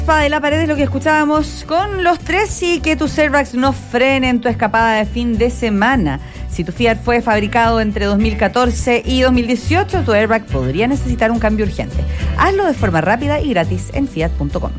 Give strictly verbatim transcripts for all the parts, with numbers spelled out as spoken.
De la pared es lo que escuchábamos con los tres y que tus airbags no frenen tu escapada de fin de semana. Si tu Fiat fue fabricado entre dos mil catorce y dos mil dieciocho, tu airbag podría necesitar un cambio urgente. Hazlo de forma rápida y gratis en fiat punto com.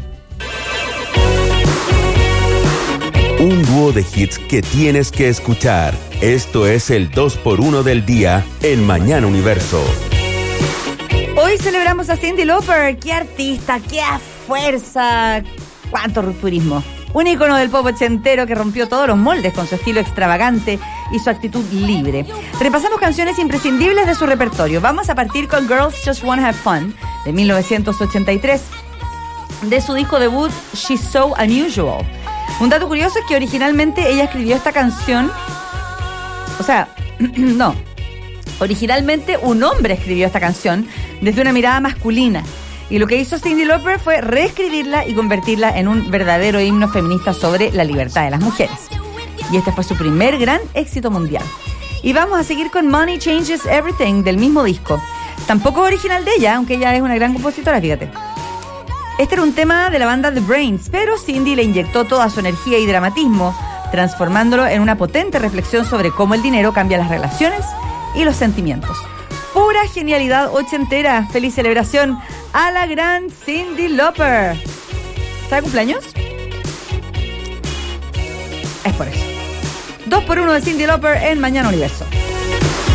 Un dúo de hits que tienes que escuchar. Esto es el dos por uno del día en Mañana Universo. Hoy celebramos a Cyndi Lauper. ¡Qué artista! ¡Qué fuerza! ¡Cuánto rupturismo! Un ícono del pop ochentero que rompió todos los moldes con su estilo extravagante y su actitud libre. Repasamos canciones imprescindibles de su repertorio. Vamos a partir con Girls Just Wanna Have Fun, de mil novecientos ochenta y tres, de su disco debut She's So Unusual. Un dato curioso es que originalmente ella escribió esta canción... O sea, no... Originalmente un hombre escribió esta canción desde una mirada masculina. Y lo que hizo Cyndi Lauper fue reescribirla y convertirla en un verdadero himno feminista sobre la libertad de las mujeres. Y este fue su primer gran éxito mundial. Y vamos a seguir con Money Changes Everything, del mismo disco. Tampoco es original de ella, aunque ella es una gran compositora, fíjate. Este era un tema de la banda The Brains, pero Cyndi le inyectó toda su energía y dramatismo, transformándolo en una potente reflexión sobre cómo el dinero cambia las relaciones y los sentimientos. Pura genialidad ochentera. Feliz celebración a la gran Cyndi Lauper. ¿Está de cumpleaños? Es por eso. Dos por uno de Cyndi Lauper en Mañana Universo.